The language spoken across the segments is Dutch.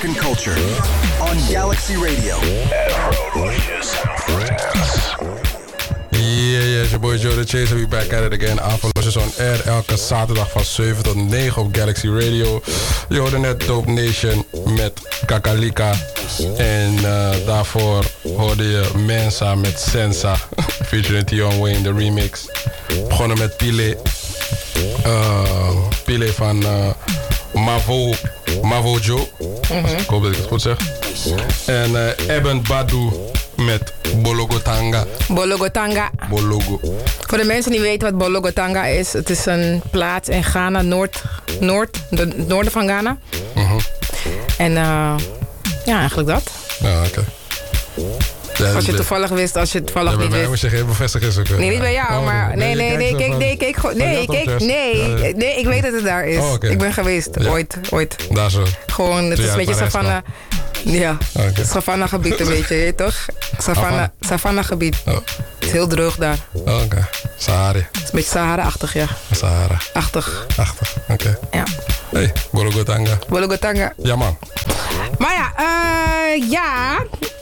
Culture on Galaxy Radio. Yeah, it's your boy Joe the Chaser. We back at it again. Afro's on air elke zaterdag van 7 tot 9 op Galaxy Radio. Je hoorde net Dope Nation met Kakalika. En daarvoor hoorde je Mensa met Sensa. Featuring Tion Wayne, de remix. Begonnen met Pile. Pile van Mavo Joe. Ik hoop dat ik het goed zeg. En Eben Badu met Bologotanga. Bologotanga. Bologo. Voor de mensen die weten wat Bologotanga is, het is een plaats in Ghana, het noorden van Ghana. En ja, eigenlijk dat. Ja, oké. Ja, als je toevallig wist, als je toevallig niet wist. Moet je geen bevestigd is ook. Nee, niet bij jou, maar nee, ik weet dat het daar is. Oh, okay. Ik ben geweest, ooit. Daar zo. Gewoon, het is een beetje Savannah. Ja, Savannah gebied een beetje, je toch? Savannah gebied. Oh. Het is heel droog daar. Oh, oké. Sahara. Het is een beetje Sahara-achtig, ja. Sahara-achtig, oké. Ja. Hey, Bologotanga. Ja, man. Maar ja,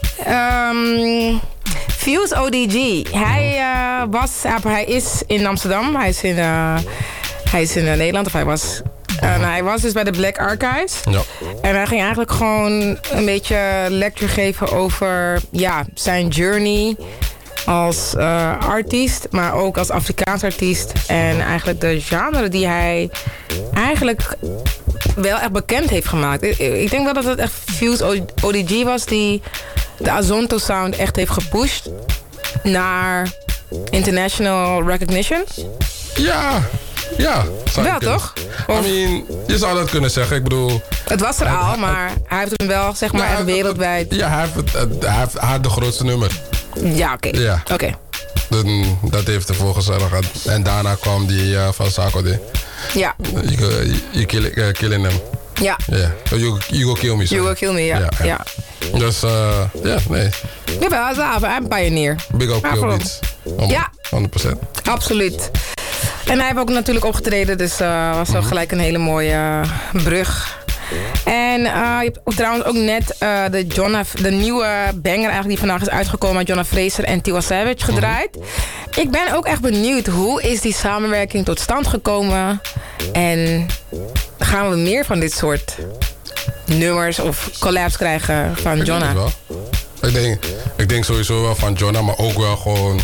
Fuse ODG. Hij is in Amsterdam. Hij is in Nederland, of hij was. En hij was dus bij de Black Archives. Ja. En hij ging eigenlijk gewoon een beetje lecture geven over zijn journey als artiest, maar ook als Afrikaans artiest. En eigenlijk de genre die hij eigenlijk wel echt bekend heeft gemaakt. Ik denk wel dat het echt Fuse ODG was die de Azonto sound echt heeft gepusht naar international recognition. Ja. Wel toch? Je zou dat kunnen zeggen. Ik bedoel, het was er al, maar hij heeft hem wel zeg maar echt wereldwijd. Ja, hij had de grootste nummer. Ja, oké. Ja. Okay. Dat heeft ervoor gezorgd. En daarna kwam die van Sarkodie. Ja. You killing him. Ja. Yeah. You go kill me. You go kill me, ja. Dus, nee. Jawel, hij is een pioneer. Big up Kill Beats. Ja. 100%. Absoluut. En hij heeft ook natuurlijk opgetreden, dus was ook gelijk een hele mooie brug. En je hebt trouwens ook net de nieuwe banger eigenlijk die vandaag is uitgekomen, Jonna Fraser en Tiwa Savage gedraaid. Ik ben ook echt benieuwd, hoe is die samenwerking tot stand gekomen? En gaan we meer van dit soort nummers of collabs krijgen van Jonna? Ik denk sowieso wel van Jonna, maar ook wel gewoon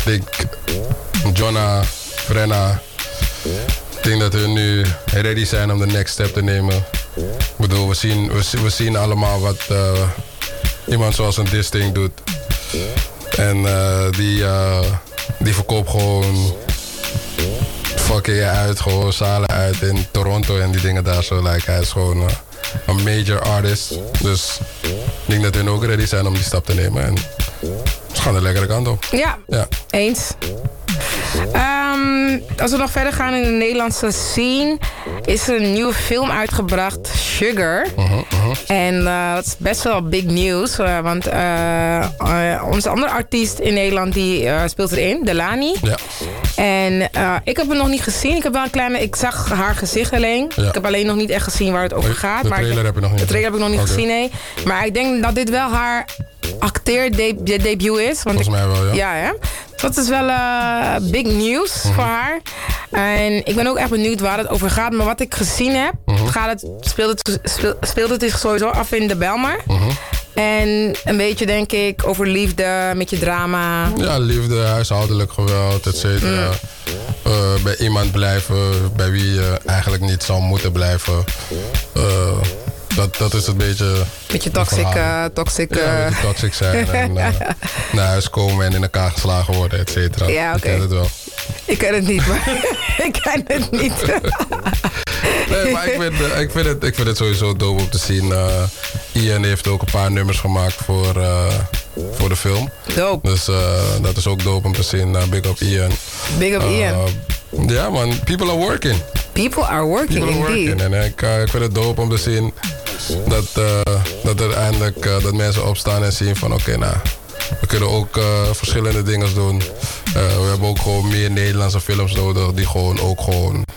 Jonna, Frenna. Ik denk dat we nu ready zijn om de next step te nemen. Ik bedoel, we zien allemaal wat iemand zoals een Distinct doet. En die verkoopt gewoon fucking uit, gewoon zalen uit in Toronto en die dingen daar zo. Hij is gewoon een major artist. Dus ik denk dat we ook ready zijn om die stap te nemen. En we gaan de lekkere kant op. Ja. Eens. Als we nog verder gaan in de Nederlandse scene, is er een nieuwe film uitgebracht, Sugar. En dat is best wel big news, want onze andere artiest in Nederland die speelt erin, Delani. Ja. En ik heb hem nog niet gezien. Ik zag haar gezicht alleen. Ja. Ik heb alleen nog niet echt gezien waar het over gaat. De trailer heb je nog niet. De trailer heb ik nog niet gezien, nee. Maar ik denk dat dit wel haar acteerdebuut is. Volgens mij wel, ja. Ja, hè? Dat is wel big news voor haar. En ik ben ook echt benieuwd waar het over gaat. Maar wat ik gezien heb, speelt het zich sowieso af in de Bijlmer. En een beetje, denk ik, over liefde, een beetje drama. Ja, liefde, huishoudelijk geweld, et cetera. Bij iemand blijven bij wie je eigenlijk niet zou moeten blijven. Dat is een beetje... Beetje toxic. Ja, een beetje toxic zijn. En naar huis komen en in elkaar geslagen worden, et cetera. Ja, oké. Ik ken het wel. Ik ken het niet, maar ik ken het niet. Nee, maar ik vind het sowieso dope om te zien. Ian heeft ook een paar nummers gemaakt voor de film. Dope. Dus dat is ook dope om te zien. Big up Ian. Big up Ian. Ja man, people are working. People are working, indeed. En ik vind het dope om te zien dat uiteindelijk dat mensen opstaan en zien van oké, we kunnen ook verschillende dingen doen. We hebben ook gewoon meer Nederlandse films nodig die gewoon ook gewoon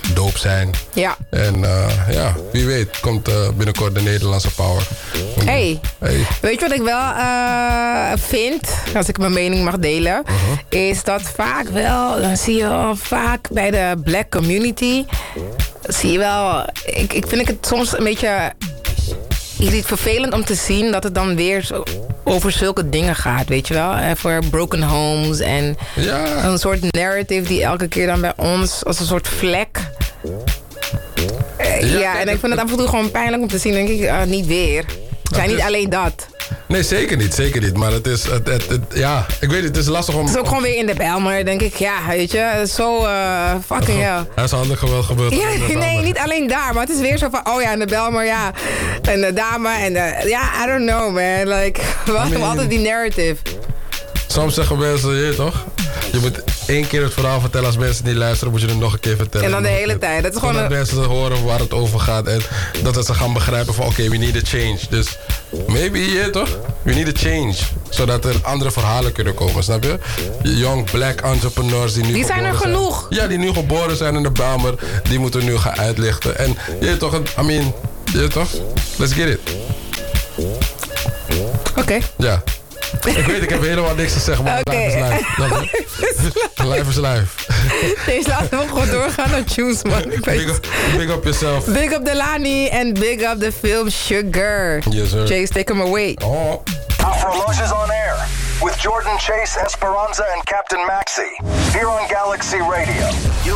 dope zijn. Ja. En wie weet komt binnenkort de Nederlandse power. Hey. Weet je wat ik wel vind, als ik mijn mening mag delen, is dat vaak wel, dan zie je wel vaak bij de black community, zie je wel, ik vind het soms een beetje vervelend om te zien dat het dan weer over zulke dingen gaat, weet je wel. Voor broken homes en een soort narrative die elke keer dan bij ons als een soort vlek. En ik vind het af en toe gewoon pijnlijk om te zien, denk ik, niet weer. Het zijn niet alleen dat. Nee, zeker niet. Maar het is, ik weet het is lastig om... Het is ook gewoon weer in de Bijlmer, denk ik. Ja, weet je, zo fucking hell. Hij is handig geweld gebeurd. Ja, nee, niet alleen daar. Maar het is weer zo van, in de Bijlmer, ja. En de dame en I don't know, man. Like, waarom altijd die narrative? Soms zeggen mensen, je toch? Je moet 1 keer het verhaal vertellen. Als mensen niet luisteren, moet je het nog een keer vertellen. En dan de hele tijd. Dat is gewoon dat mensen horen waar het over gaat. En dat ze gaan begrijpen van, oké, we need a change. Dus maybe, toch? We need a change. Zodat er andere verhalen kunnen komen, snap je? Young black entrepreneurs die nu die zijn er genoeg. Ja, die nu geboren zijn in de Bijlmer. Die moeten nu gaan uitlichten. En toch, toch? Let's get it. Oké. Ja. Ik weet, ik heb helemaal niks te zeggen, maar live is live. Live is live. Deze laten we gewoon doorgaan naar tunes, man. Big up yourself. Big up Delani and big up the film Sugar. Yes, sir. Chase, take him away. Oh. Afro Lounge is on air with Jordan Chase, Esperanza, and Captain Maxi here on Galaxy Radio.